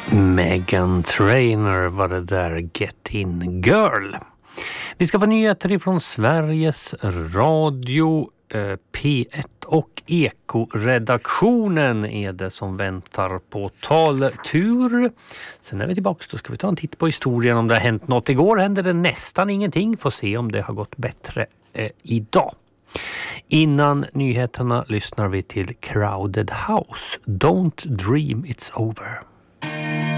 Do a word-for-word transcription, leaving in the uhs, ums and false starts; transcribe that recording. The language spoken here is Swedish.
Meghan Trainor var det där, Get In Girl. Vi ska få nyheter ifrån Sveriges Radio, eh, P ett och Eko-redaktionen är det som väntar på taltur. Sen är vi tillbaka, då ska vi ta en titt på historien om det har hänt något. Igår hände det nästan ingenting, får se om det har gått bättre eh, idag. Innan nyheterna lyssnar vi till Crowded House, Don't Dream It's Over.